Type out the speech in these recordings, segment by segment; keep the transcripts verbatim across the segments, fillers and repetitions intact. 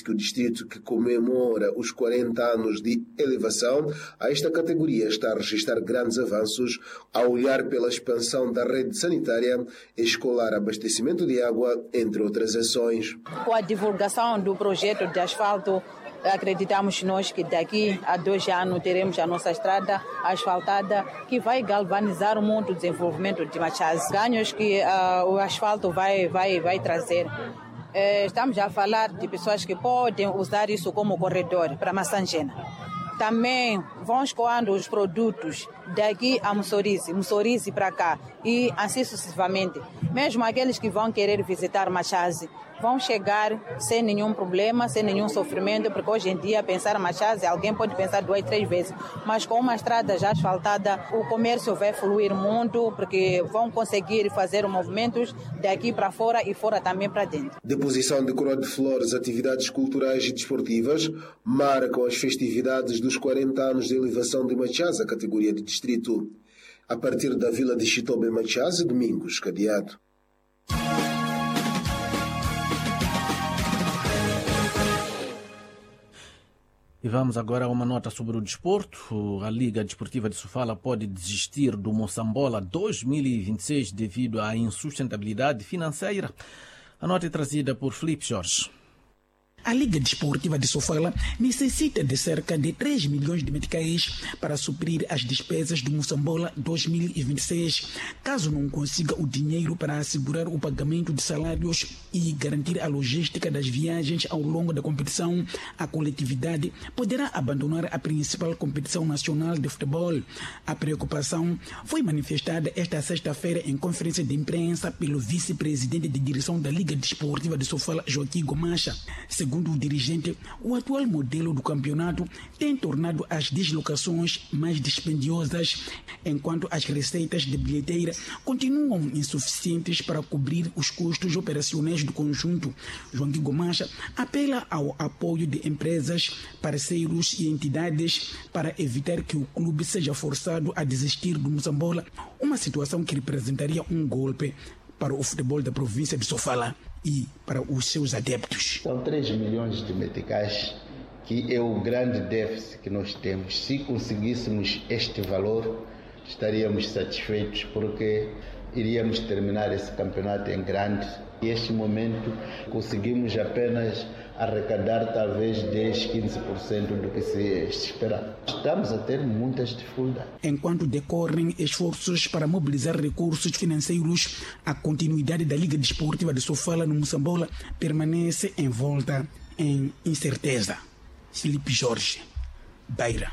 Disse que o distrito que comemora os quarenta anos de elevação a esta categoria está a registrar grandes avanços ao olhar pela expansão da rede sanitária, escolar, abastecimento de água, entre outras ações. Com a divulgação do projeto de asfalto, acreditamos nós que daqui a dois anos teremos a nossa estrada asfaltada, que vai galvanizar muito o desenvolvimento de Machase. Ganhos que uh, o asfalto vai, vai, vai trazer. Eh, estamos a falar de pessoas que podem usar isso como corredor para Massangena. Também vão escoando os produtos daqui a Mussorize, Mussorize para cá e assim sucessivamente. Mesmo aqueles que vão querer visitar Machase vão chegar sem nenhum problema, sem nenhum sofrimento, porque hoje em dia pensar Machase, alguém pode pensar duas, três vezes, mas com uma estrada já asfaltada, o comércio vai fluir muito, porque vão conseguir fazer movimentos daqui para fora e fora também para dentro. Deposição de coroa de flores, atividades culturais e desportivas marcam as festividades dos quarenta anos de elevação de Machase, a categoria de distrito. A partir da vila de Chitobe Machase, domingos cadeado. E vamos agora a uma nota sobre o desporto. A Liga Desportiva de Sofala pode desistir do Moçambola dois mil e vinte e seis devido à insustentabilidade financeira. A nota é trazida por Felipe Jorge. A Liga Desportiva de Sofala necessita de cerca de três milhões de meticais para suprir as despesas do Moçambola dois mil e vinte e seis. Caso não consiga o dinheiro para assegurar o pagamento de salários e garantir a logística das viagens ao longo da competição, a coletividade poderá abandonar a principal competição nacional de futebol. A preocupação foi manifestada esta sexta-feira em conferência de imprensa pelo vice-presidente de direção da Liga Desportiva de Sofala, Joaquim Gomacha. Segundo o dirigente, o atual modelo do campeonato tem tornado as deslocações mais dispendiosas, enquanto as receitas de bilheteira continuam insuficientes para cobrir os custos operacionais do conjunto. João Gomacha apela ao apoio de empresas, parceiros e entidades para evitar que o clube seja forçado a desistir do Moçambola, uma situação que representaria um golpe para o futebol da província de Sofala e para os seus adeptos. São três milhões de meticais, que é o grande déficit que nós temos. Se conseguíssemos este valor, estaríamos satisfeitos, porque iríamos terminar esse campeonato em grande. E neste momento conseguimos apenas arrecadar talvez dez, quinze por cento do que se espera. Estamos a ter muitas dificuldades. Enquanto decorrem esforços para mobilizar recursos financeiros, a continuidade da Liga Desportiva de Sofala no Moçambola permanece envolta em incerteza. Felipe Jorge, Beira.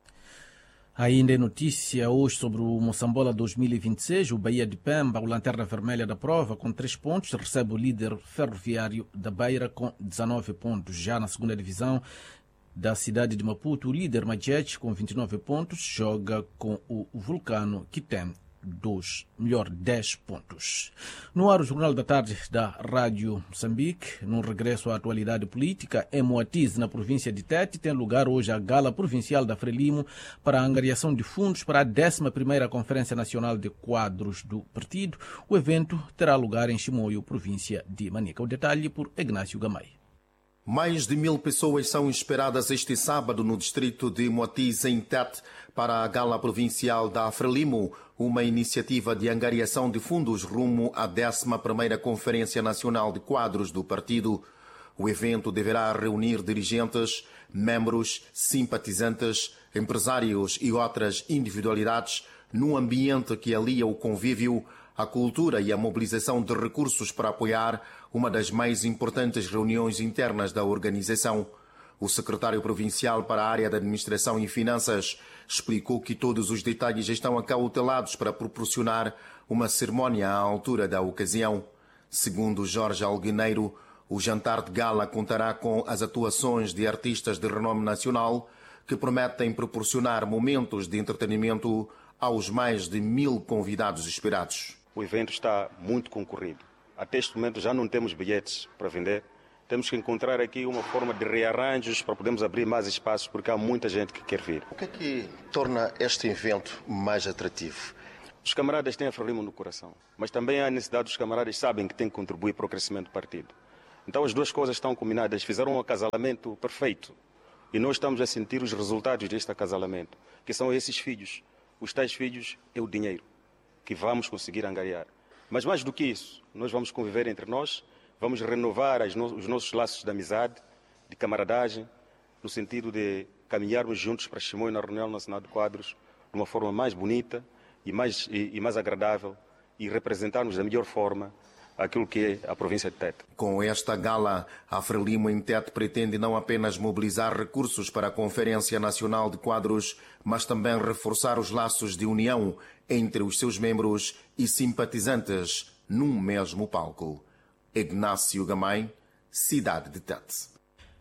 Ainda é notícia hoje sobre o Moçambola dois mil e vinte e seis. O Bahia de Pemba, o lanterna vermelha da prova, com três pontos, recebe o líder ferroviário da Beira com dezanove pontos. Já na segunda divisão da cidade de Maputo, o líder Majete, com vinte e nove pontos, joga com o Vulcano, que tem dos melhor dez pontos. No ar, o Jornal da Tarde da Rádio Moçambique, num regresso à atualidade política, em Moatize, na província de Tete, tem lugar hoje a Gala Provincial da Frelimo para a angariação de fundos para a décima primeira Conferência Nacional de Quadros do Partido. O evento terá lugar em Chimoio, província de Manica. O detalhe por Ignácio Gamay. Mais de mil pessoas são esperadas este sábado no distrito de Moatize, em Tete, para a Gala Provincial da Frelimo, uma iniciativa de angariação de fundos rumo à décima primeira Conferência Nacional de Quadros do Partido. O evento deverá reunir dirigentes, membros, simpatizantes, empresários e outras individualidades num ambiente que alia o convívio, a cultura e a mobilização de recursos para apoiar uma das mais importantes reuniões internas da organização. O secretário provincial para a área da Administração e Finanças explicou que todos os detalhes estão acautelados para proporcionar uma cerimónia à altura da ocasião. Segundo Jorge Alguineiro, o jantar de gala contará com as atuações de artistas de renome nacional que prometem proporcionar momentos de entretenimento aos mais de mil convidados esperados. O evento está muito concorrido. Até este momento já não temos bilhetes para vender. Temos que encontrar aqui uma forma de rearranjos para podermos abrir mais espaços, porque há muita gente que quer vir. O que é que torna este evento mais atrativo? Os camaradas têm a Frelimo no coração, mas também há a necessidade dos camaradas sabem que têm que contribuir para o crescimento do partido. Então as duas coisas estão combinadas, fizeram um acasalamento perfeito. E nós estamos a sentir os resultados deste acasalamento, que são esses filhos. Os tais filhos é o dinheiro que vamos conseguir angariar. Mas mais do que isso, nós vamos conviver entre nós, vamos renovar as no- os nossos laços de amizade, de camaradagem, no sentido de caminharmos juntos para Chimoio na reunião nacional de quadros de uma forma mais bonita e mais, e, e mais agradável e representarmos da melhor forma aquilo que é a província de Tete. Com esta gala, a Frelimo em Tete pretende não apenas mobilizar recursos para a Conferência Nacional de Quadros, mas também reforçar os laços de união entre os seus membros e simpatizantes num mesmo palco. Ignácio Gamay, Cidade de Tete.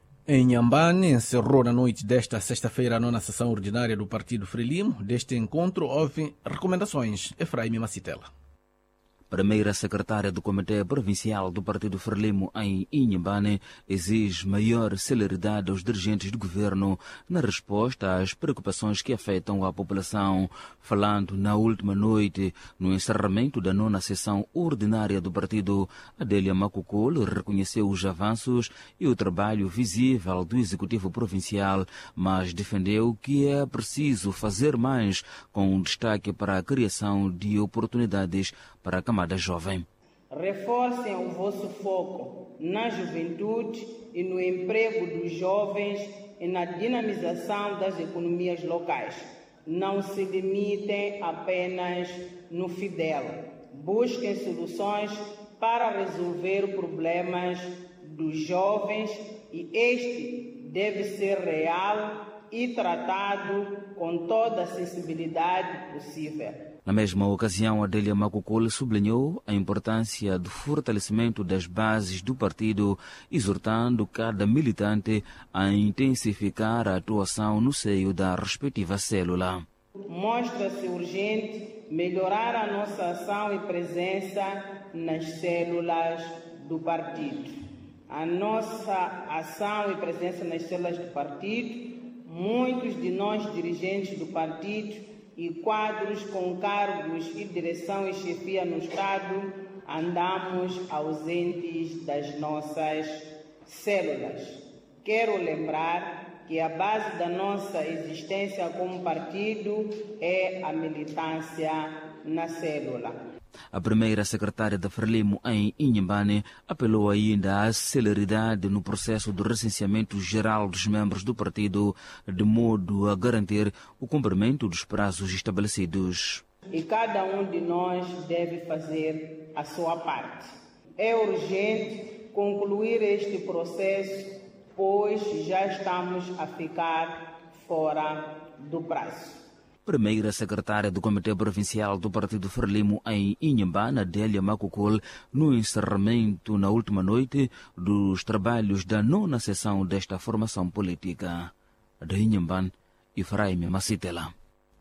Em Inhambane, encerrou na noite desta sexta-feira a nona sessão ordinária do Partido Frelimo. Deste encontro houve recomendações. Efraim Macitela. Primeira secretária do Comitê Provincial do Partido Frelimo em Inhambane exige maior celeridade aos dirigentes do governo na resposta às preocupações que afetam a população. Falando na última noite, no encerramento da nona sessão ordinária do partido, Adélia Macucol reconheceu os avanços e o trabalho visível do Executivo Provincial, mas defendeu que é preciso fazer mais, com destaque para a criação de oportunidades para a camada jovem. Reforcem o vosso foco na juventude e no emprego dos jovens e na dinamização das economias locais. Não se limitem apenas no Fidel. Busquem soluções para resolver problemas dos jovens e este deve ser real e tratado com toda a sensibilidade possível. Na mesma ocasião, Adélia Macucol sublinhou a importância do fortalecimento das bases do partido, exortando cada militante a intensificar a atuação no seio da respectiva célula. Mostra-se urgente melhorar a nossa ação e presença nas células do partido. A nossa ação e presença nas células do partido, muitos de nós dirigentes do partido e quadros com cargos e direção e chefia no Estado, andamos ausentes das nossas células. Quero lembrar que a base da nossa existência como partido é a militância na célula. A primeira secretária da Frelimo em Inhambane apelou ainda à celeridade no processo do recenseamento geral dos membros do partido, de modo a garantir o cumprimento dos prazos estabelecidos. E cada um de nós deve fazer a sua parte. É urgente concluir este processo, pois já estamos a ficar fora do prazo. Primeira secretária do Comitê Provincial do Partido Frelimo em Inhambane, Adélia Macucol, no encerramento na última noite dos trabalhos da nona sessão desta formação política. De Inhambane, Efraim Macitela.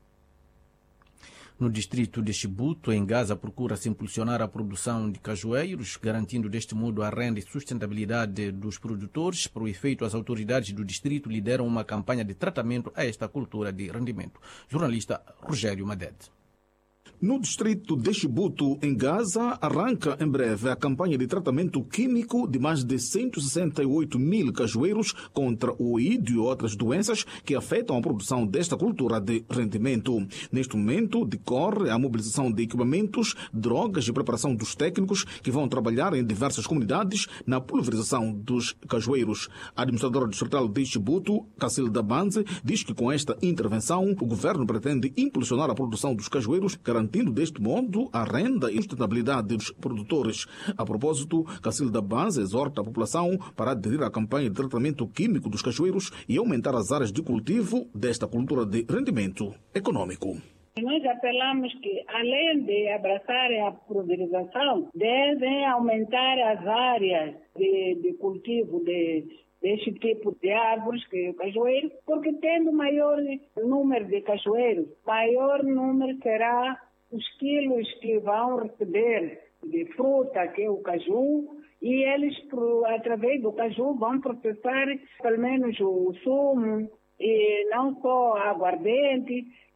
No distrito de Chibuto, em Gaza, procura-se impulsionar a produção de cajueiros, garantindo deste modo a renda e sustentabilidade dos produtores. Para o efeito, as autoridades do distrito lideram uma campanha de tratamento a esta cultura de rendimento. Jornalista Rogério Madede. No distrito de Chibuto, em Gaza, arranca em breve a campanha de tratamento químico de mais de cento e sessenta e oito mil cajueiros contra o I D e outras doenças que afetam a produção desta cultura de rendimento. Neste momento, decorre a mobilização de equipamentos, drogas e preparação dos técnicos que vão trabalhar em diversas comunidades na pulverização dos cajueiros. A administradora distrital de Chibuto, Cacilda Banze, diz que com esta intervenção o governo pretende impulsionar a produção dos cajueiros, garantindo deste modo a renda e sustentabilidade dos produtores. A propósito, Cacilda Banze exorta a população para aderir à campanha de tratamento químico dos cajueiros e aumentar as áreas de cultivo desta cultura de rendimento econômico. Nós apelamos que, além de abraçarem a pulverização, devem aumentar as áreas de, de cultivo de deste tipo de árvores, que é o cajueiro, porque tendo maior número de cajueiros, maior número será os quilos que vão receber de fruta, que é o caju, e eles, através do caju, vão processar pelo menos o sumo, e não só aguardente,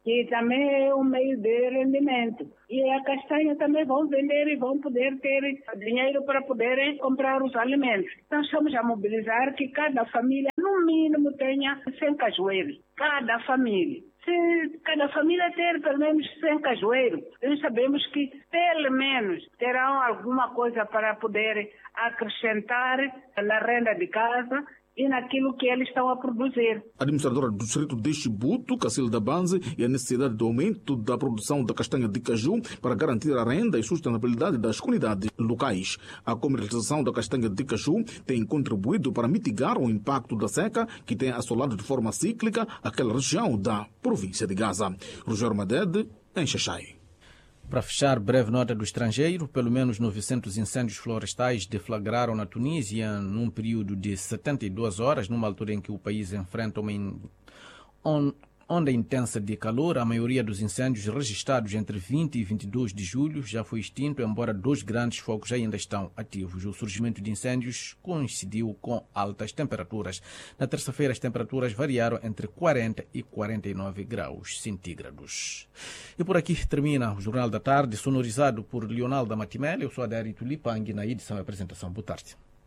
que também é um meio de rendimento. E a castanha também vão vender e vão poder ter dinheiro para poderem comprar os alimentos. Nós estamos a mobilizar que cada família, no mínimo, tenha cem cajueiros. Cada família. Se cada família ter pelo menos cem cajueiros, nós sabemos que pelo menos terão alguma coisa para poder acrescentar na renda de casa e naquilo que eles estão a produzir. A administradora do distrito de Chibuto, Cacilda Banze, e a necessidade de aumento da produção da castanha de caju para garantir a renda e sustentabilidade das comunidades locais. A comercialização da castanha de caju tem contribuído para mitigar o impacto da seca que tem assolado de forma cíclica aquela região da província de Gaza. Rogério Madede, em Xaxai. Para fechar, breve nota do estrangeiro, pelo menos novecentos incêndios florestais deflagraram na Tunísia num período de setenta e duas horas, numa altura em que o país enfrenta uma in... on... onda intensa de calor. A maioria dos incêndios registrados entre vinte e vinte e dois de julho já foi extinto, embora dois grandes focos ainda estão ativos. O surgimento de incêndios coincidiu com altas temperaturas. Na terça-feira, as temperaturas variaram entre quarenta e quarenta e nove graus centígrados. E por aqui termina o Jornal da Tarde, sonorizado por Leonardo Matimel. Eu sou Adérito Lipang, na edição e apresentação. Boa tarde.